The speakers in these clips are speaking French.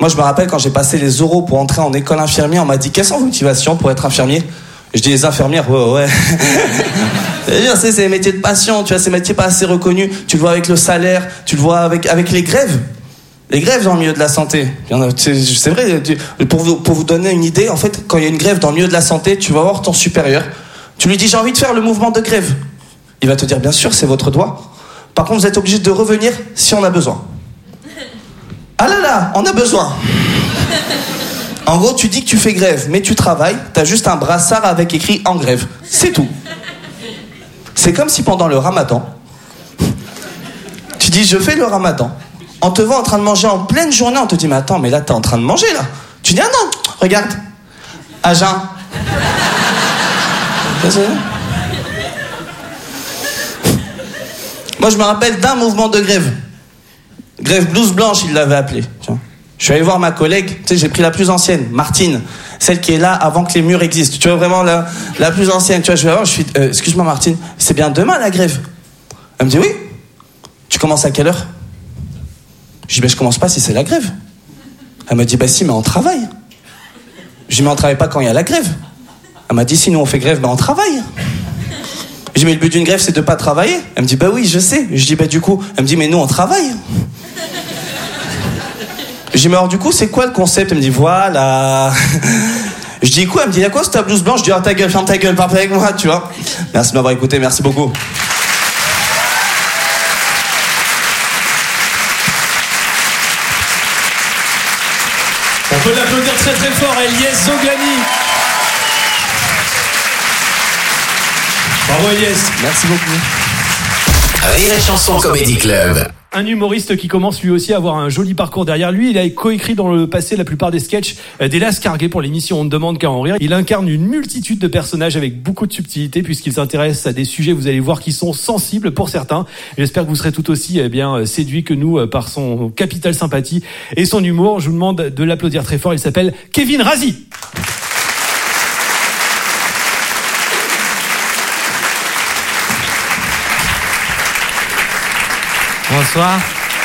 Moi, je me rappelle quand j'ai passé les oraux pour entrer en école infirmière, on m'a dit quelles sont vos motivations pour être infirmier? Je dis les infirmières, ouais. C'est des métiers de passion, tu vois, ces métiers pas assez reconnus. Tu le vois avec le salaire, tu le vois avec les grèves. Les grèves dans le milieu de la santé. C'est vrai, pour vous donner une idée, en fait, quand il y a une grève dans le milieu de la santé, tu vas voir ton supérieur. Tu lui dis j'ai envie de faire le mouvement de grève. Il va te dire bien sûr, c'est votre droit. Par contre, vous êtes obligé de revenir si on a besoin. Ah là, on a besoin. En gros, tu dis que tu fais grève, mais tu travailles, t'as juste un brassard avec écrit en grève. C'est tout. C'est comme si pendant le ramadan, tu dis je fais le ramadan. On te voit en train de manger en pleine journée, on te dit mais attends, mais là t'es en train de manger là. Tu dis ah non, regarde, à jeun. Moi je me rappelle d'un mouvement de grève. Grève blouse blanche, il l'avait appelé. Je suis allé voir ma collègue, tu sais, j'ai pris la plus ancienne, Martine, celle qui est là avant que les murs existent. Tu vois, vraiment la plus ancienne. Tu vois, je vais voir, je suis, excuse-moi Martine, c'est bien demain la grève? Elle me dit oui. Tu commences à quelle heure? Je dis ben je commence pas si c'est la grève. Elle m'a dit bah si, mais on travaille. Je dis mais on travaille pas quand il y a la grève. Elle m'a dit si nous on fait grève, ben on travaille. Je dis mais le but d'une grève c'est de pas travailler. Elle me dit bah oui je sais. Je dis bah du coup, elle me dit mais nous on travaille. Je dis mais alors du coup c'est quoi le concept? Elle me dit voilà. Je dis quoi? Elle me dit y'a quoi c'est ta blouse blanche? Je dis ah ta gueule, ferme ta gueule, parle avec moi, tu vois. Merci de m'avoir écouté, merci beaucoup. On peut l'applaudir très très fort, Eliès Zogani. Bravo Eliès. Merci beaucoup. Rire et Chanson Comedy Club. Un humoriste qui commence lui aussi à avoir un joli parcours derrière lui. Il a coécrit dans le passé la plupart des sketchs d'Hélas Carguet pour l'émission On ne demande qu'à en rire. Il incarne une multitude de personnages avec beaucoup de subtilité puisqu'il s'intéresse à des sujets, vous allez voir, qui sont sensibles pour certains. J'espère que vous serez tout aussi séduits que nous par son capital sympathie et son humour. Je vous demande de l'applaudir très fort. Il s'appelle Kevin Razi. Bonsoir.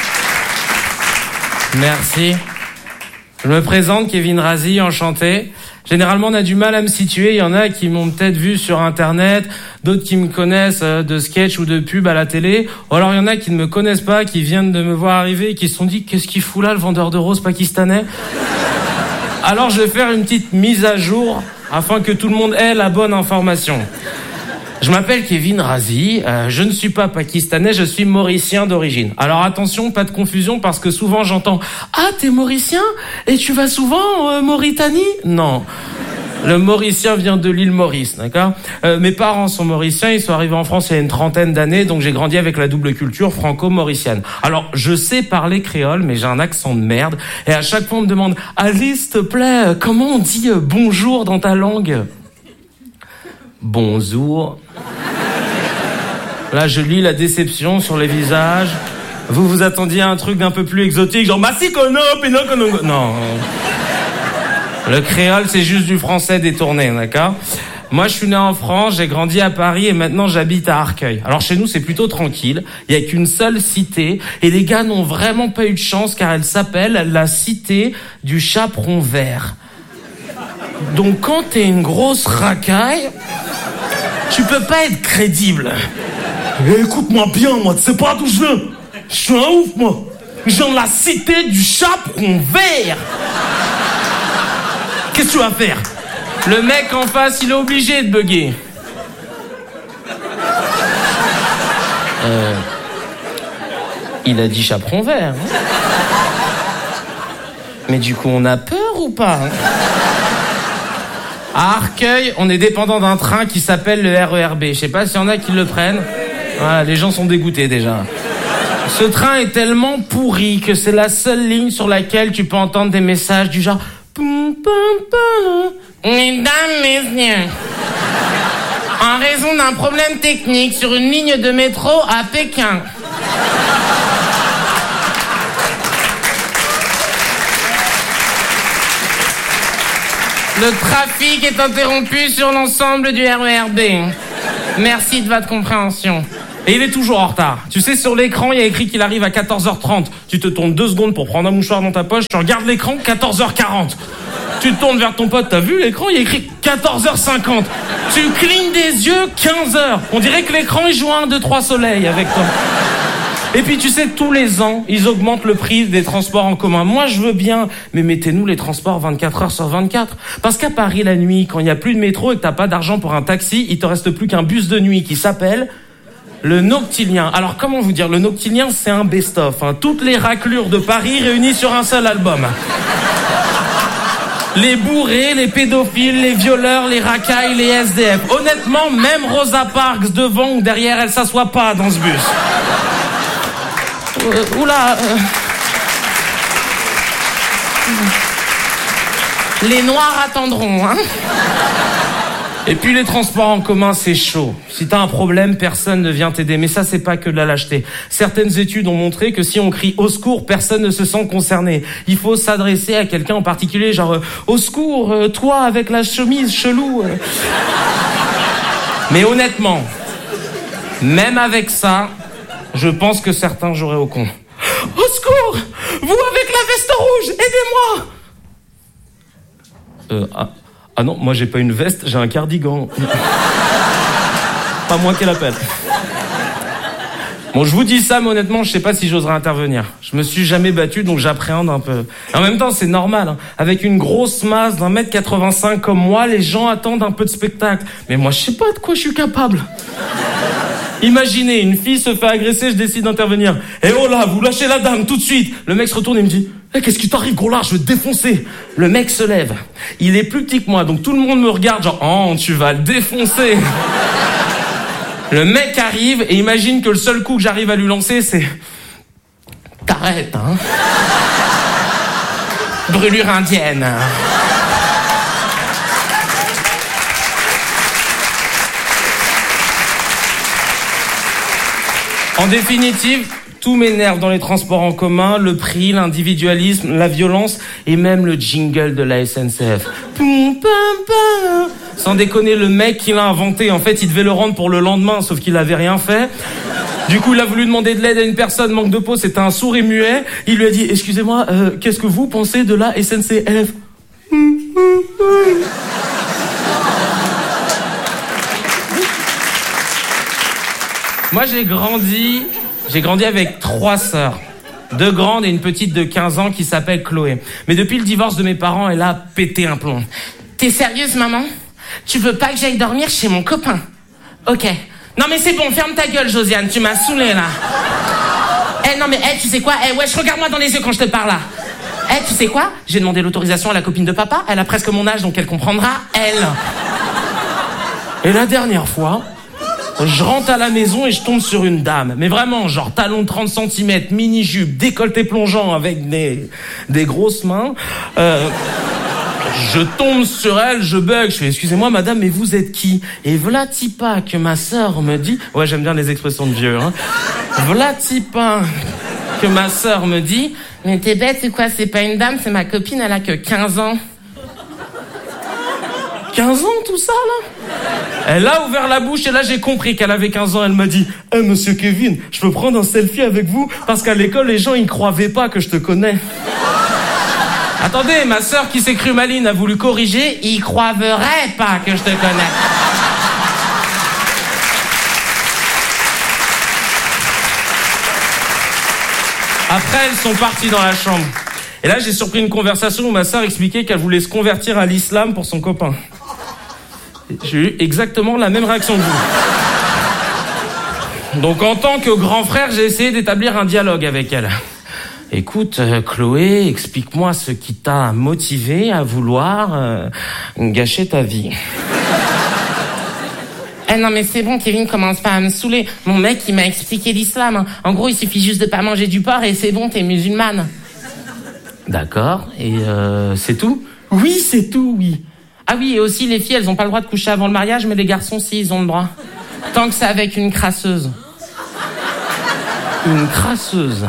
Merci. Je me présente, Kevin Razi, enchanté. Généralement, on a du mal à me situer. Il y en a qui m'ont peut-être vu sur Internet, d'autres qui me connaissent de sketch ou de pub à la télé. Ou alors, il y en a qui ne me connaissent pas, qui viennent de me voir arriver et qui se sont dit « Qu'est-ce qu'il fout là, le vendeur de roses pakistanais ?» Alors, je vais faire une petite mise à jour afin que tout le monde ait la bonne information. Je m'appelle Kevin Razi, je ne suis pas pakistanais, je suis mauricien d'origine. Alors attention, pas de confusion parce que souvent j'entends « Ah, t'es mauricien? Et tu vas souvent Mauritanie ?» Non, le mauricien vient de l'île Maurice, d'accord? Mes parents sont mauriciens, ils sont arrivés en France il y a une 30aine d'années, donc j'ai grandi avec la double culture franco-mauricienne. Alors je sais parler créole, mais j'ai un accent de merde, et à chaque fois on me demande « Alice, s'il te plaît, comment on dit bonjour dans ta langue ?» Bonjour. Là, je lis la déception sur les visages. Vous attendiez un truc d'un peu plus exotique, genre Massikono, Pinokono. Non. Le créole, c'est juste du français détourné, d'accord? Moi, je suis né en France, j'ai grandi à Paris et maintenant j'habite à Arcueil. Alors chez nous, c'est plutôt tranquille. Il y a qu'une seule cité et les gars n'ont vraiment pas eu de chance car elle s'appelle la cité du Chaperon Vert. Donc quand t'es une grosse racaille, tu peux pas être crédible. Écoute-moi bien, moi, tu sais pas d'où je viens. Je suis un ouf, moi. Je viens de la cité du Chaperon Vert. Qu'est-ce que tu vas faire? Le mec en face, il est obligé de bugger. Il a dit Chaperon Vert. Hein. Mais du coup, on a peur ou pas? À Arcueil, on est dépendant d'un train qui s'appelle le RERB. Je sais pas s'il y en a qui le prennent. Voilà, les gens sont dégoûtés déjà. Ce train est tellement pourri que c'est la seule ligne sur laquelle tu peux entendre des messages du genre Mesdames, messieurs, en raison d'un problème technique sur une ligne de métro à Pékin. Le trafic est interrompu sur l'ensemble du RERB. Merci de votre compréhension. Et il est toujours en retard. Tu sais, sur l'écran, il y a écrit qu'il arrive à 14h30. Tu te tournes 2 secondes pour prendre un mouchoir dans ta poche, tu regardes l'écran, 14h40. Tu te tournes vers ton pote, t'as vu l'écran, il y a écrit 14h50. Tu clignes des yeux, 15h. On dirait que l'écran, il joue 1, 2, 3 soleils avec toi. Et puis tu sais, tous les ans, ils augmentent le prix des transports en commun. Moi, je veux bien, mais mettez-nous les transports 24 heures sur 24. Parce qu'à Paris, la nuit, quand il n'y a plus de métro et que t'as pas d'argent pour un taxi, il te reste plus qu'un bus de nuit qui s'appelle le Noctilien. Alors, comment vous dire, le Noctilien, c'est un best-of. Hein. Toutes les raclures de Paris réunies sur un seul album. Les bourrés, les pédophiles, les violeurs, les racailles, les SDF. Honnêtement, même Rosa Parks, devant ou derrière, elle s'assoit pas dans ce bus. Oula. Les noirs attendront, hein. Et puis les transports en commun, c'est chaud. Si t'as un problème, personne ne vient t'aider. Mais ça, c'est pas que de la lâcheté. Certaines études ont montré que si on crie au secours, personne ne se sent concerné. Il faut s'adresser à quelqu'un en particulier, genre au secours, toi avec la chemise chelou. Mais honnêtement, même avec ça, je pense que certains joueraient au con. Au secours, vous avec la veste rouge, aidez-moi. Ah non, moi j'ai pas une veste, j'ai un cardigan. Pas moi qui l'appelle. Bon, je vous dis ça, mais honnêtement, je sais pas si j'oserais intervenir. Je me suis jamais battu, donc j'appréhende un peu. En même temps, c'est normal. Hein. Avec une grosse masse d'1m85 comme moi, les gens attendent un peu de spectacle. Mais moi, je sais pas de quoi je suis capable. Imaginez, une fille se fait agresser, je décide d'intervenir. Eh oh là, vous lâchez la dame tout de suite. Le mec se retourne et me dit qu'est-ce qui t'arrive, gros lard, je vais te défoncer. Le mec se lève. Il est plus petit que moi, donc tout le monde me regarde genre oh, tu vas le défoncer. Le mec arrive et imagine que le seul coup que j'arrive à lui lancer, c'est t'arrêtes, hein. Brûlure indienne. En définitive, tout m'énerve dans les transports en commun, le prix, l'individualisme, la violence et même le jingle de la SNCF. Sans déconner, le mec qui l'a inventé, en fait, il devait le rendre pour le lendemain, sauf qu'il avait rien fait. Du coup, il a voulu demander de l'aide à une personne, manque de peau, c'était un sourd et muet. Il lui a dit, excusez-moi, qu'est-ce que vous pensez de la SNCF? Moi, j'ai grandi avec 3 sœurs. 2 grandes et une petite de 15 ans qui s'appelle Chloé. Mais depuis le divorce de mes parents, elle a pété un plomb. T'es sérieuse, maman? Tu veux pas que j'aille dormir chez mon copain? Ok. Non mais c'est bon, ferme ta gueule, Josiane, tu m'as saoulée, là. Non mais, tu sais quoi? Wesh, regarde-moi dans les yeux quand je te parle, là. Tu sais quoi? J'ai demandé l'autorisation à la copine de papa, elle a presque mon âge, donc elle comprendra, elle. Et la dernière fois... je rentre à la maison et je tombe sur une dame. Mais vraiment, genre talon de 30 cm, mini-jupe, décolleté plongeant avec des grosses mains. Je tombe sur elle, je bug, je fais excusez-moi madame, mais vous êtes qui? Et v'là-t-il pas que ma sœur me dit... Ouais, j'aime bien les expressions de vieux, hein. V'là-t-il pas que ma sœur me dit... Mais t'es bête ou quoi? C'est pas une dame, c'est ma copine, elle a que 15 ans. 15 ans, tout ça, là? Elle a ouvert la bouche et là, j'ai compris qu'elle avait 15 ans. Elle m'a dit « monsieur Kevin, je peux prendre un selfie avec vous? Parce qu'à l'école, les gens, ils croyaient pas que je te connais. » Attendez, ma sœur qui s'est crue maline a voulu corriger. « Ils croiveraient pas que je te connais. » Après, elles sont parties dans la chambre. Et là, j'ai surpris une conversation où ma sœur expliquait qu'elle voulait se convertir à l'islam pour son copain. J'ai eu exactement la même réaction que vous. Donc, en tant que grand frère, j'ai essayé d'établir un dialogue avec elle. Écoute, Chloé, explique-moi ce qui t'a motivé à vouloir gâcher ta vie. Non mais c'est bon, Kevin, commence pas à me saouler. Mon mec, il m'a expliqué l'islam. Hein. En gros, il suffit juste de pas manger du porc et c'est bon, t'es musulmane. D'accord, et c'est tout? Oui, c'est tout, oui. Ah oui, et aussi, les filles, elles ont pas le droit de coucher avant le mariage, mais les garçons, si, ils ont le droit. Tant que c'est avec une crasseuse. Une crasseuse.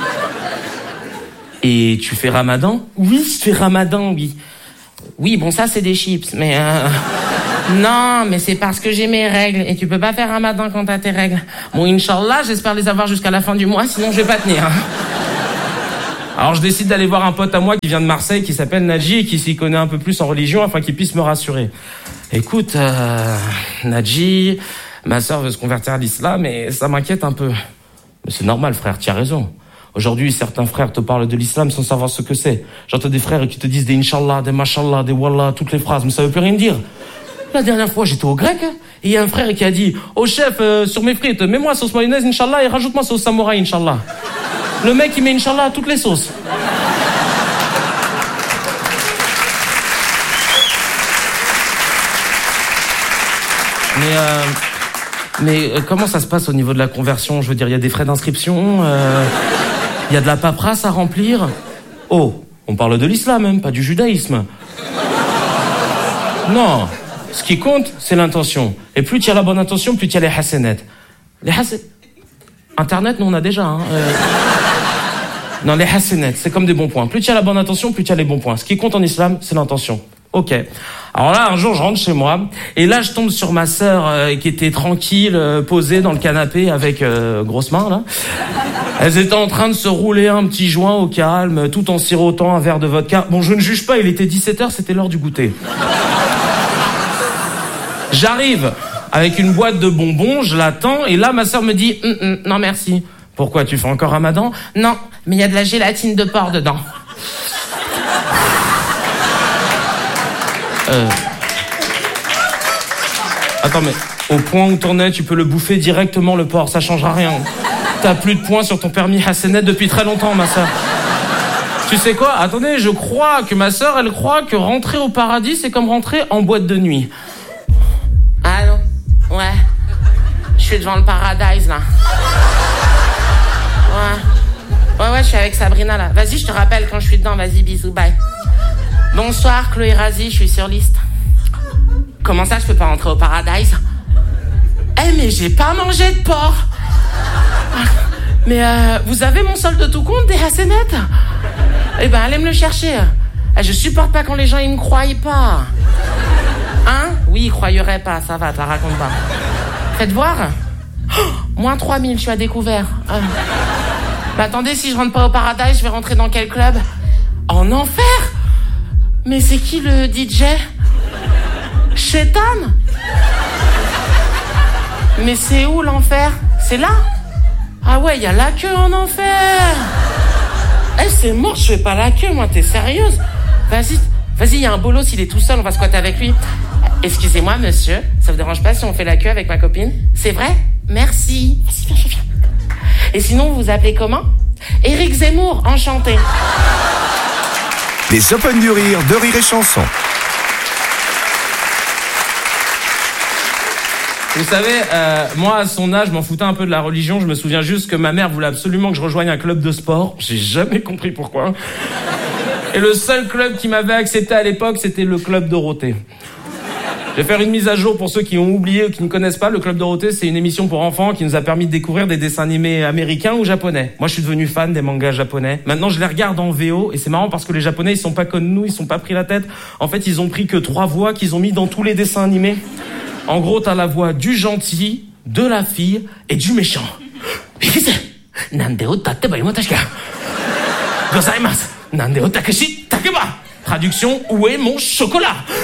Et tu fais ramadan? Oui, je fais ramadan, oui. Oui, bon, ça, c'est des chips, mais... Non, mais c'est parce que j'ai mes règles et tu peux pas faire Ramadan quand t'as tes règles. Bon, Inch'Allah, j'espère les avoir jusqu'à la fin du mois, sinon je vais pas tenir. Alors je décide d'aller voir un pote à moi qui vient de Marseille, qui s'appelle Nadji et qui s'y connaît un peu plus en religion afin qu'il puisse me rassurer. Écoute, Nadji, ma sœur veut se convertir à l'islam et ça m'inquiète un peu. Mais c'est normal, frère, tu as raison. Aujourd'hui, certains frères te parlent de l'islam sans savoir ce que c'est. J'entends des frères qui te disent des Inch'Allah, des Mashallah, des Wallah, toutes les phrases, mais ça veut plus rien dire. La dernière fois, j'étais au grec, et il y a un frère qui a dit « Oh chef, sur mes frites, mets-moi sauce mayonnaise, Inch'Allah, et rajoute-moi sauce samouraï, Inch'Allah. » Le mec, il met Inch'Allah à toutes les sauces. Mais comment ça se passe au niveau de la conversion? Je veux dire, il y a des frais d'inscription, il y a de la paperasse à remplir. Oh, on parle de l'islam même, pas du judaïsme. Non, ce qui compte, c'est l'intention. Et plus tu as la bonne intention, plus tu as les hasanettes. Les hasanettes... Internet, nous on a déjà. Hein. Non, les hasanettes, c'est comme des bons points. Plus tu as la bonne intention, plus tu as les bons points. Ce qui compte en islam, c'est l'intention. Ok. Alors là, un jour, je rentre chez moi, et là, je tombe sur ma sœur qui était tranquille, posée dans le canapé avec grosse main, là. Elles étaient en train de se rouler un petit joint au calme, tout en sirotant un verre de vodka. Bon, je ne juge pas, il était 17h, c'était l'heure du goûter. J'arrive avec une boîte de bonbons, je l'attends, et là, ma sœur me dit « Non, merci. » Pourquoi, tu fais encore Ramadan? Non, mais il y a de la gélatine de porc dedans. Attends, mais au point où t'en es, tu peux le bouffer directement le porc, ça changera rien. T'as plus de points sur ton permis Hassanet depuis très longtemps, ma sœur. Tu sais quoi? Attendez, je crois que ma sœur, elle croit que rentrer au paradis, c'est comme rentrer en boîte de nuit. Ah non? Ouais. Je suis devant le paradise, là. Ouais, je suis avec Sabrina, là. Vas-y, je te rappelle quand je suis dedans, vas-y, bisous, bye. Bonsoir, Chloé Razi, je suis sur liste. Comment ça, je peux pas rentrer au paradise? Eh, mais j'ai pas mangé de porc. Mais vous avez mon solde de tout compte des Hassanettes? Eh ben, allez me le chercher. Je supporte pas quand les gens, ils me croient pas. Hein? Oui, ils croyeraient pas, ça va, t'as raconte pas. Faites voir. Moins 3000, je suis à découvert. Bah attendez, si je rentre pas au paradise, je vais rentrer dans quel club? En enfer? Mais c'est qui le DJ? Shaitan? Mais c'est où l'enfer? C'est là? Ah ouais, il y a la queue en enfer. Eh, c'est mort, je fais pas la queue, moi, t'es sérieuse? Vas-y, il y a un bolos, il est tout seul, on va squatter avec lui. Excusez-moi, monsieur, ça vous dérange pas si on fait la queue avec ma copine? C'est vrai? Merci. Vas-y, viens. Et sinon, vous vous appelez comment? Éric Zemmour, enchanté. Les Open du Rire de Rire et Chanson. Vous savez, moi, à son âge, je m'en foutais un peu de la religion. Je me souviens juste que ma mère voulait absolument que je rejoigne un club de sport. J'ai jamais compris pourquoi. Et le seul club qui m'avait accepté à l'époque, c'était le club Dorothée. Je vais faire une mise à jour pour ceux qui ont oublié ou qui ne connaissent pas. Le Club Dorothée, c'est une émission pour enfants qui nous a permis de découvrir des dessins animés américains ou japonais. Moi, je suis devenu fan des mangas japonais. Maintenant, je les regarde en VO et c'est marrant parce que les Japonais, ils sont pas comme nous, ils sont pas pris la tête. En fait, ils ont pris que 3 voix qu'ils ont mis dans tous les dessins animés. En gros, t'as la voix du gentil, de la fille et du méchant. Nandeo tateba imotashika. Gozaimasu. Nandeo takeshi takeba. Traduction, où est mon chocolat?